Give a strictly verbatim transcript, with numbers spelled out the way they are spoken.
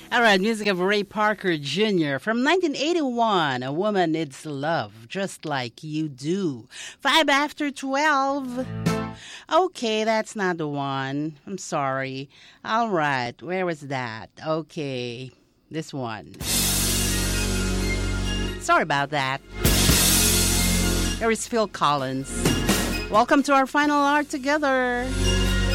All right, music of Ray Parker Junior from nineteen eighty-one. A woman needs love just like you do. Five after twelve. Okay, that's not the one. I'm sorry. All right, where was that? Okay, this one. Sorry about that. Here is Phil Collins. Welcome to our final hour together.